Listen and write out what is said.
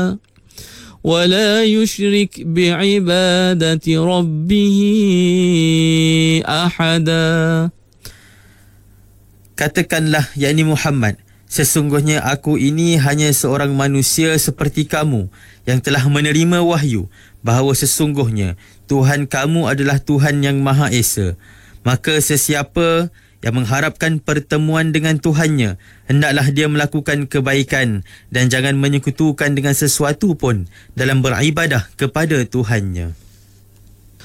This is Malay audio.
ولا يشرك بعبادة ربه أحدا. Katakanlah, yakni Muhammad, sesungguhnya aku ini hanya seorang manusia seperti kamu yang telah menerima wahyu bahawa sesungguhnya Tuhan kamu adalah Tuhan yang Maha Esa. Maka sesiapa yang mengharapkan pertemuan dengan Tuhannya, hendaklah dia melakukan kebaikan dan jangan menyekutukan dengan sesuatu pun dalam beribadah kepada Tuhannya.